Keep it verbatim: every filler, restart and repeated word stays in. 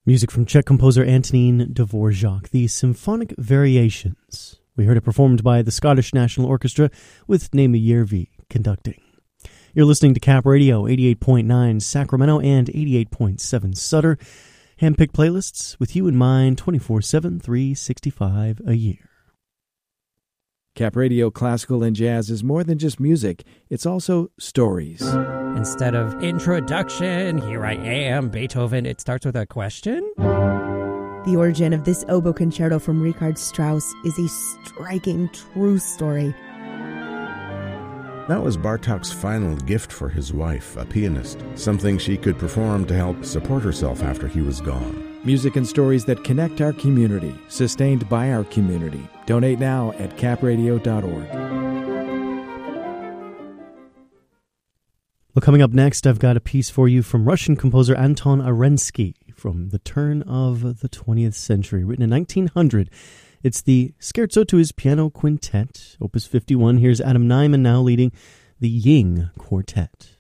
Music from Czech composer Antonín Dvořák, the Symphonic Variations. We heard it performed by the Scottish National Orchestra with Naomi Järvi conducting. You're listening to Cap Radio, eighty-eight point nine Sacramento and eighty-eight point seven Sutter. Handpicked playlists with you in mind twenty-four seven, three sixty-five a year. Cap Radio Classical and Jazz is more than just music. It's also stories. Instead of introduction, here I am, Beethoven, it starts with a question. The origin of this oboe concerto from Richard Strauss is a striking true story. That was Bartók's final gift for his wife, a pianist, something she could perform to help support herself after he was gone. Music and stories that connect our community, sustained by our community. Donate now at cap radio dot org. Well, coming up next, I've got a piece for you from Russian composer Anton Arensky from the turn of the twentieth century, written in nineteen hundred. It's the Scherzo to his Piano Quintet, Opus fifty-one. Here's Adam Nyman now leading the Ying Quartet.